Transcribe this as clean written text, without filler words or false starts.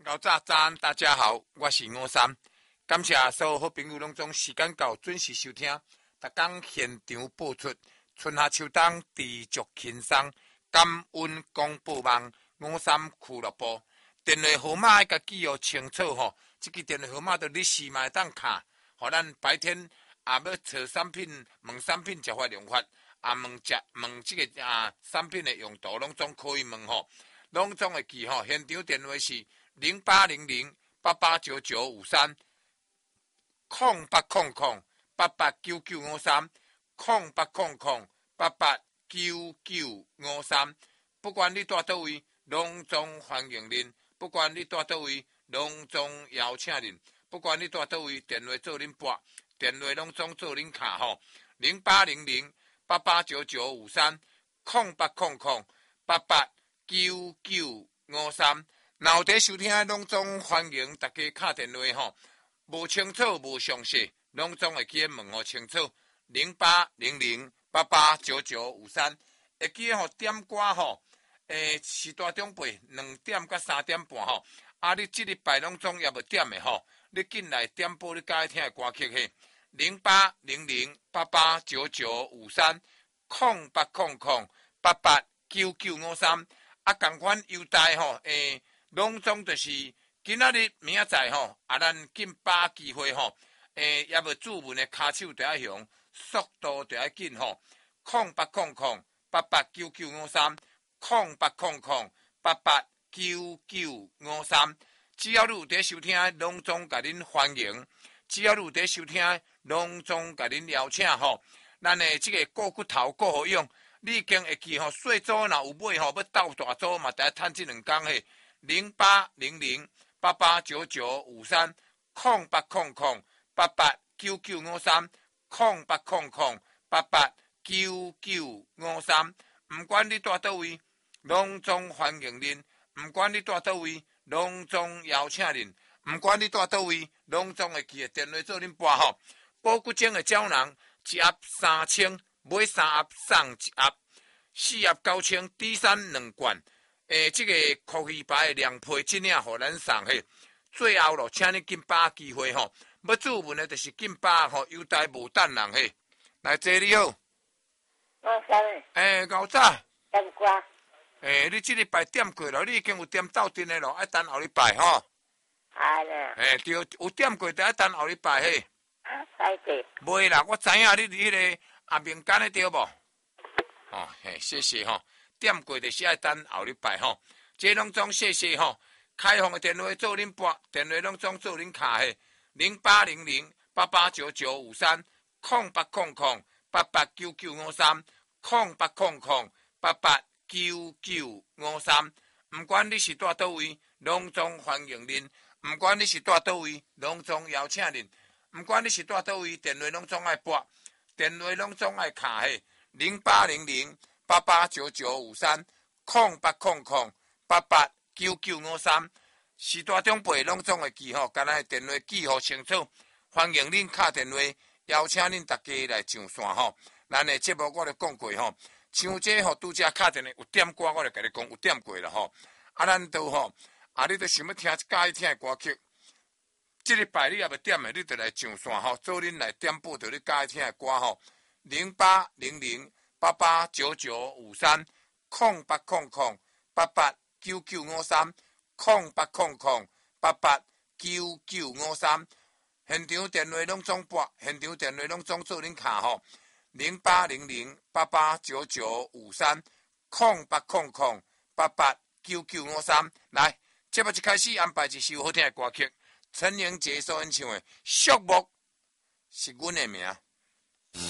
早安，大家好，我是吴三，感谢所有好朋友拢总时间到准时收听，逐天现场播出，春夏秋冬持续轻松，感恩广播网吴三俱乐部，电话号码要甲记号清楚吼，这个电话号码就你时嘛会当卡，互咱白天也要找产品，问产品食法用法，问这个产品的用途，拢总可以问吼，拢总会记吼，现场电话是。0800889953 0800889953 0800889953，不管你住倒位，拢总欢迎恁；不管你住倒位，拢总邀请恁；不管你住倒位，电话做恁拨，电话拢总做恁卡吼。0800889953 0800889953。然后伫收听拢总欢迎大家打电话吼，无清楚无详细，拢总会记问候清楚。0800889953，会记吼点歌吼，时段中辈2点到3点半吼。你这礼拜拢总也无点的吼，你进来点播你喜欢听的歌曲嘿。0800889953 0800889953，共款优待吼，拢总就是今仔日明仔载吼，咱紧把握机会吼，也无注文的骹手就要响，速度就要紧吼。0800889953 0800889953，只要你有伫收听，拢总甲恁欢迎；只要你有伫收听，拢总甲恁邀请吼。咱的这个顾骨头顾好用，你已经会记吼，细组若有买吼，要斗大组嘛，得趁这2天嘿。0800889953 0800889953 0800889953，不管你住倒位，拢总欢迎恁；不管你住倒位，拢总邀请恁；不管你住倒位，拢总会记个电话做恁拨吼。保骨精的胶囊一盒3000，买3盒送1盒，4盒9000，底3 2罐。这个科技牌的凉皮真领互咱送嘿，最后咯，请你紧把握机会吼。要注文的，就是紧把握吼，优待无等人嘿。来，姐你好。 我啥嘞？ 牛仔。 点歌。 你这礼拜点过了，你已经有点斗阵的咯，要等后礼拜吼。 係啦。 对，有点过，就要等后礼拜嘿。 再见。 袂啦，我知影你迄个阿明干的对无？哦，嘿，谢谢吼。点过就是爱等后礼拜吼，这拢总谢谢吼。开放的电话做恁拨，电话拢总做恁卡嘿。0800889953 0800889953 0800889953，不管你是住倒位，拢总欢迎恁；不管你是住倒位，拢总邀请恁；不管你是住倒位，电话拢总爱拨，电话拢总爱卡嘿。0800889953 0800889953，时段中辈拢总会记吼，干那电话记好清楚，欢迎恁打电话，邀请恁大家来上线吼。咱的节目我就讲过吼，像这吼拄则打电话有点歌，我就甲你讲有点过了吼。咱都吼，你都想要听喜欢听的歌曲，这礼拜你也未点的，你就来上线吼，做恁来点播到你喜欢听的歌吼。0800889953 0800889953 0800889953，现场电话拢总拨，现场电话拢总做恁卡吼。0800889953 0800889953，来，节目一开始安排一首好听的歌曲，陈明杰所演唱的《寂寞》是阮的名。